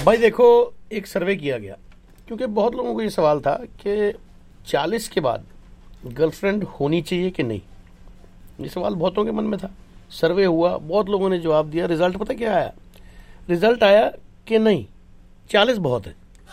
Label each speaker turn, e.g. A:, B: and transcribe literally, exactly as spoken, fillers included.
A: भाई देखो, एक सर्वे किया गया क्योंकि बहुत लोगों को ये सवाल था कि चालीस के बाद गर्लफ्रेंड होनी चाहिए कि नहीं। ये सवाल बहुतों के मन में था। सर्वे हुआ, बहुत लोगों ने जवाब दिया। रिजल्ट पता क्या आया? रिजल्ट आया कि नहीं, चालीस बहुत है।